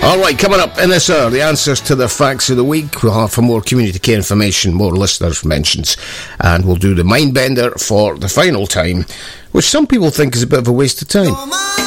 Alright, coming up in this hour, the answers to the facts of the week. We'll have for more community care information, more listeners' mentions, and we'll do the Mindbender for the final time, which some people think is a bit of a waste of time.